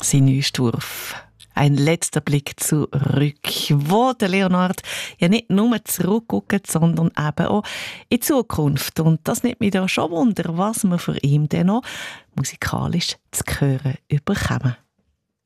Sein Neusturf. Ein letzter Blick zurück, wo der Leonard ja nicht nur zurückguckt, sondern eben auch in die Zukunft. Und das nimmt mich da schon Wunder, was wir von ihm denn noch musikalisch zu hören bekommen.